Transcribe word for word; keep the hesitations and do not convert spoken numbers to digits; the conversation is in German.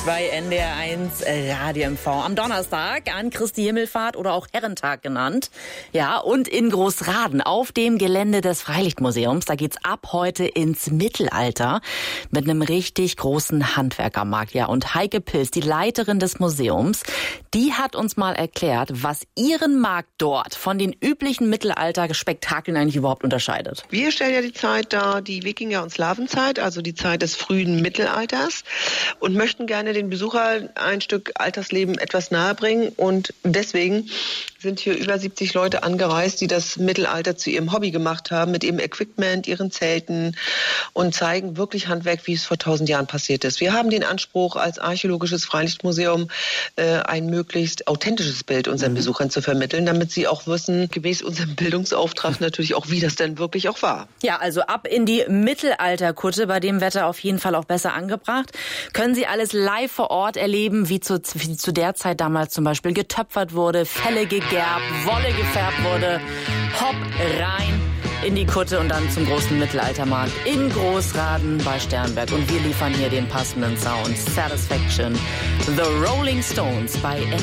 bei N D R eins Radio M V. Am Donnerstag an Christi Himmelfahrt oder auch Herrentag genannt. Ja, und in Großraden auf dem Gelände des Freilichtmuseums. Da geht's ab heute ins Mittelalter mit einem richtig großen Handwerkermarkt. Ja, und Heike Pilz, die Leiterin des Museums, die hat uns mal erklärt, was ihren Markt dort von den üblichen Mittelalter-Spektakeln eigentlich überhaupt unterscheidet. Wir stellen ja die Zeit dar, die Wikinger- und Slawenzeit, also die Zeit des frühen Mittelalters, und möchten gerne den Besucher ein Stück Altersleben etwas nahebringen. Und deswegen sind hier über siebzig Leute angereist, die das Mittelalter zu ihrem Hobby gemacht haben, mit ihrem Equipment, ihren Zelten, und zeigen wirklich Handwerk, wie es vor tausend Jahren passiert ist. Wir haben den Anspruch, als archäologisches Freilichtmuseum äh, ein möglichst authentisches Bild unseren mhm. Besuchern zu vermitteln, damit sie auch wissen, gemäß unserem Bildungsauftrag natürlich auch, wie das denn wirklich auch war. Ja, also ab in die Mittelalterkutte, bei dem Wetter auf jeden Fall auch besser angebracht. Können Sie alles live vor Ort erleben, wie zu, wie zu der Zeit damals zum Beispiel getöpfert wurde, Felle gegerbt, Wolle gefärbt wurde. Hopp rein in die Kutte und dann zum großen Mittelaltermarkt in Großraden bei Sternberg. Und wir liefern hier den passenden Sound. Satisfaction. The Rolling Stones bei N